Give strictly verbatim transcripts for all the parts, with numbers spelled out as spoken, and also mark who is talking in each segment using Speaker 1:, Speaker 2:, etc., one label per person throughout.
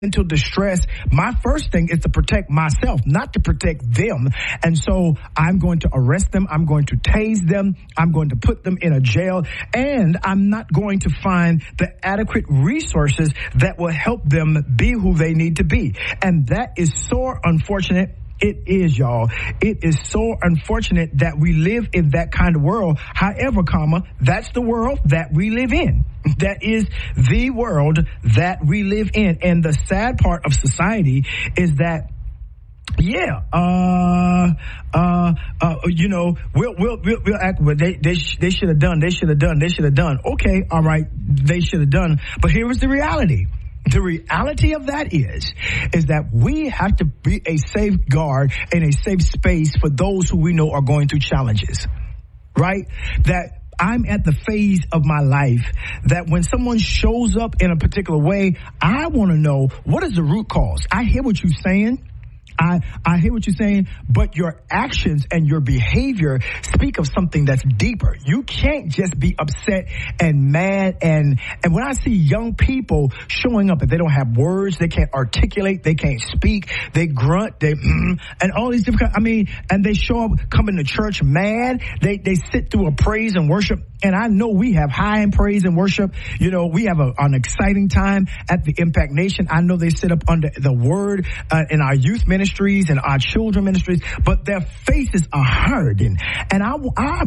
Speaker 1: into distress, my first thing is to protect myself, not to protect them. And so I'm going to arrest them. I'm going to tase them. I'm going to put them in a jail. And I'm not going to find the adequate resources that will help them be who they need to be. And that is so unfortunate. It is, y'all. It is so unfortunate that we live in that kind of world. However, comma, that's the world that we live in. That is the world that we live in. And the sad part of society is that, yeah, uh, uh, uh, you know, we'll, we'll, we'll, we'll act, well, they, they, sh- they should have done, they should have done, they should have done. Okay, all right, they should have done. But here is the reality. The reality of that is, is that we have to be a safeguard and a safe space for those who we know are going through challenges, right? That I'm at the phase of my life that when someone shows up in a particular way, I want to know, what is the root cause? I hear what you're saying. I, I hear what you're saying, but your actions and your behavior speak of something that's deeper. You can't just be upset and mad. And, and when I see young people showing up and they don't have words, they can't articulate, they can't speak, they grunt, they, mm, and all these different, I mean, and they show up coming to church mad. They, they sit through a praise and worship. And I know we have high in praise and worship. You know, we have a, an exciting time at the Impact Nation. I know they sit up under the word uh, in our youth ministries and our children ministries, but their faces are hurting. And I, I,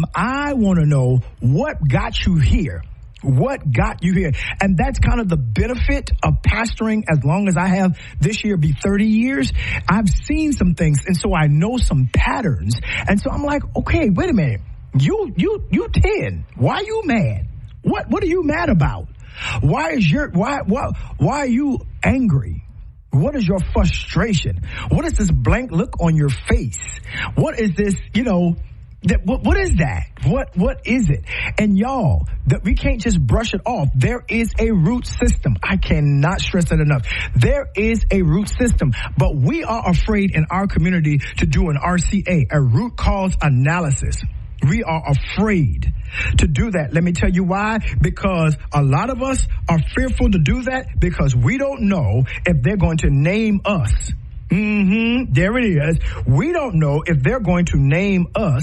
Speaker 1: I want to know what got you here. What got you here? And that's kind of the benefit of pastoring as long as I have this year be thirty years. I've seen some things, and so I know some patterns. And so I'm like, okay, wait a minute. You, you, you ten. Why are you mad? What, what are you mad about? Why is your, why, why, why are you angry? What is your frustration? What is this blank look on your face? What is this, you know, that, what, what is that? What, what is it? And y'all, that we can't just brush it off. There is a root system. I cannot stress that enough. There is a root system, but we are afraid in our community to do an R C A, a root cause analysis. We are afraid to do that. Let me tell you why. Because a lot of us are fearful to do that because we don't know if they're going to name us. Mm-hmm. There it is. We don't know if they're going to name us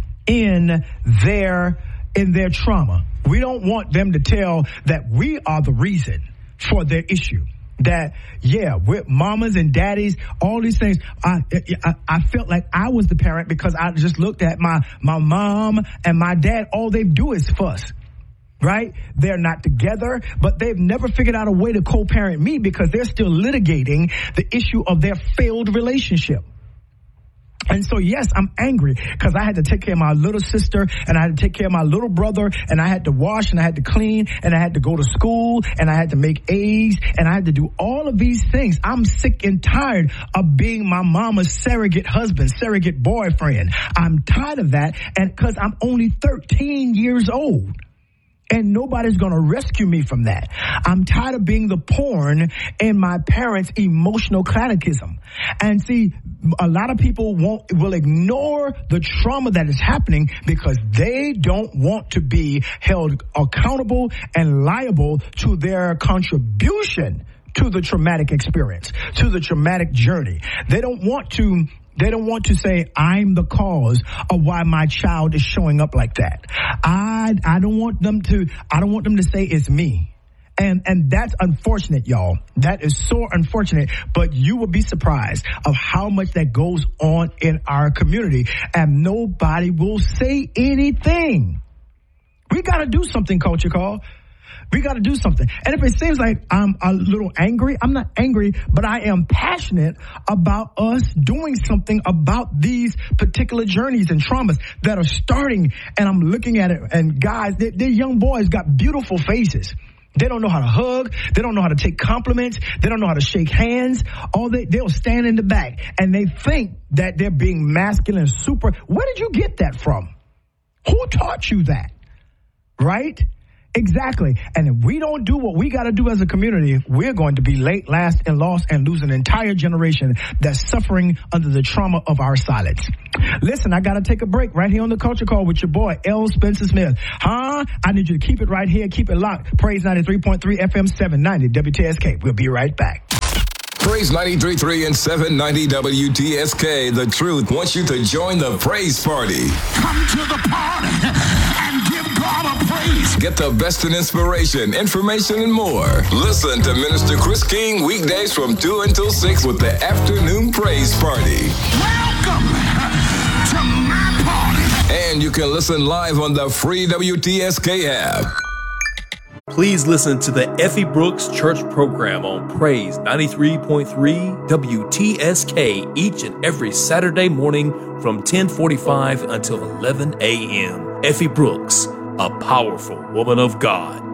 Speaker 1: in their, in their trauma. We don't want them to tell that we are the reason for their issue. That, yeah, with mamas and daddies, all these things, I, I I felt like I was the parent because I just looked at my, my mom and my dad. All they do is fuss, right? They're not together, but they've never figured out a way to co-parent me because they're still litigating the issue of their failed relationship. And so, yes, I'm angry because I had to take care of my little sister and I had to take care of my little brother and I had to wash and I had to clean and I had to go to school and I had to make eggs and I had to do all of these things. I'm sick and tired of being my mama's surrogate husband, surrogate boyfriend. I'm tired of that, and because I'm only thirteen years old. And nobody's going to rescue me from that. I'm tired of being the pawn in my parents' emotional catechism. And see, a lot of people won't, will ignore the trauma that is happening because they don't want to be held accountable and liable to their contribution to the traumatic experience, to the traumatic journey. They don't want to They don't want to say, I'm the cause of why my child is showing up like that. I, I don't want them to, I don't want them to say it's me. And, and that's unfortunate, y'all. That is so unfortunate, but you will be surprised of how much that goes on in our community and nobody will say anything. We got to do something, Culture Call. We got to do something. And if it seems like I'm a little angry, I'm not angry, but I am passionate about us doing something about these particular journeys and traumas that are starting. And I'm looking at it, and guys, they, they're young boys, got beautiful faces. They don't know how to hug. They don't know how to take compliments. They don't know how to shake hands. All they, they'll stand in the back and they think that they're being masculine, super. Where did you get that from? Who taught you that? Right? Exactly. And if we don't do what we got to do as a community, we're going to be late, last, and lost and lose an entire generation that's suffering under the trauma of our silence. Listen, I got to take a break right here on the Culture Call with your boy, L. Spencer Smith. Huh? I need you to keep it right here. Keep it locked. Praise ninety-three point three F M seven ninety W T S K. We'll be right back.
Speaker 2: Praise ninety-three point three and seven ninety W T S K. The Truth wants you to join the praise party.
Speaker 3: Come to the party and give God a praise.
Speaker 2: Get the best in inspiration, information, and more. Listen to Minister Chris King weekdays from two until six with the Afternoon Praise Party.
Speaker 3: Welcome to my party.
Speaker 2: And you can listen live on the free W T S K app.
Speaker 4: Please listen to the Effie Brooks Church program on Praise ninety-three point three W T S K each and every Saturday morning from ten forty-five until eleven a.m. Effie Brooks, a powerful woman of God.